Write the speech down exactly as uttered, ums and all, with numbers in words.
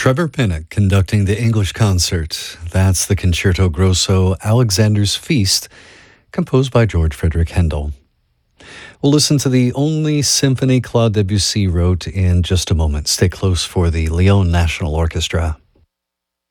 Trevor Pinnock conducting the English concert. That's the Concerto Grosso Alexander's Feast, composed by George Frederick Handel. We'll listen to the only symphony Claude Debussy wrote in just a moment. Stay close for the Lyon National Orchestra.